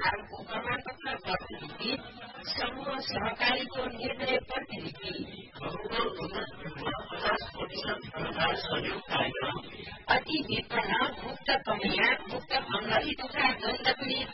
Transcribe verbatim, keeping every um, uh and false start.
सालको प्रमाणपत्र प्रतिलिपि, समूह सहकारीको निर्णय प्रतिलिपि, अति विपन्न मुक्त कमिया मुक्त भङ्गली तथा दण्डपीडित